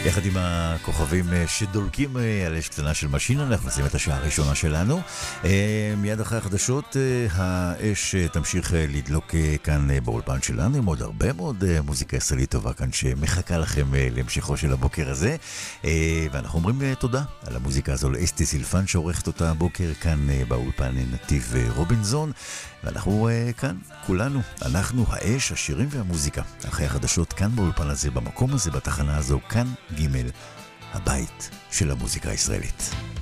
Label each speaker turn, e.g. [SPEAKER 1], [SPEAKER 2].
[SPEAKER 1] יחד עם הכוכבים שדולקים על אש קטנה של משינה, אנחנו נשים את השעה הראשונה שלנו. מיד אחרי החדשות, האש תמשיך לדלוק כאן באולפן שלנו, עם עוד הרבה מאוד מוזיקה ישראלית טובה כאן שמחכה לכם להמשכו של הבוקר הזה. ואנחנו אומרים תודה על המוזיקה הזו לאסתי סילפן שעורכת אותה הבוקר כאן באולפן נתיב רובינזון. ואנחנו כאן, כולנו, אנחנו, האש, השירים והמוזיקה. אחרי החדשות כאן באולפן הזה, במקום הזה, בתחנה הזו, כאן ג' הבית של המוזיקה הישראלית.